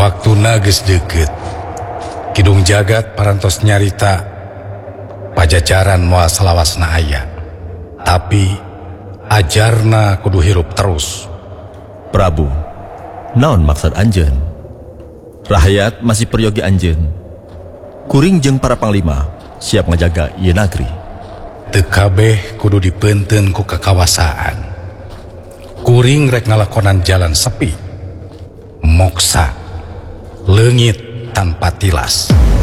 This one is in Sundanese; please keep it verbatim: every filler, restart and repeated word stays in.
Waktu nages deket Kidung Jagat parantos nyarita Pajajaran moal salawasna aya, tapi ajarna kudu hirup terus. Prabu, naon maksud anjeun? Rakyat masih peryogi anjeun. Kuring jeung para panglima siap ngajaga ieu nagri. Teu kabeh kudu dipeunteun ku kakawasaan. Kuring rek ngalakonan jalan sepi, moksa, leungit tanpa tilas.